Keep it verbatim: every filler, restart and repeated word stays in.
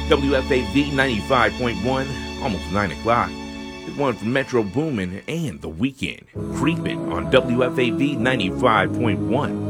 W F A V ninety-five point one, almost nine o'clock. It's one from Metro Boomin and The Weeknd, Creepin' on W F A V ninety-five point one.